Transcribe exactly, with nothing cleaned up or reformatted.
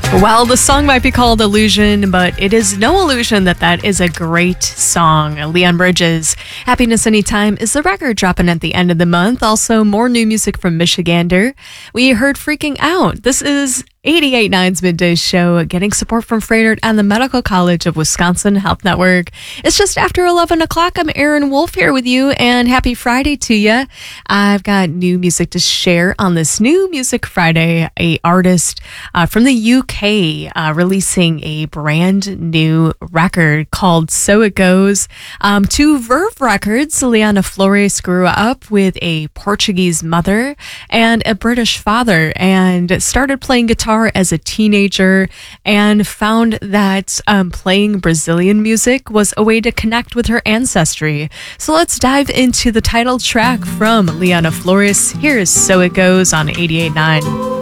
Well, the song might be called Illusion, but it is no illusion that that is a great song. Leon Bridges, Happiness Anytime is the record dropping at the end of the month. Also, more new music from Michigander. We heard Freaking Out. This is eighty-eight point nine's Midday Show, getting support from Froedtert and the Medical College of Wisconsin Health Network. It's just after eleven o'clock. I'm Erin Wolf here with you, and happy Friday to you. I've got new music to share on this new Music Friday. A artist uh, from the U K uh, releasing a brand new record called So It Goes. Um, to Verve Records, Liana Flores grew up with a Portuguese mother and a British father, and started playing guitar as a teenager, and found that um, playing Brazilian music was a way to connect with her ancestry. So let's dive into the title track from Liana Flores. Here's So It Goes on eighty-eight point nine.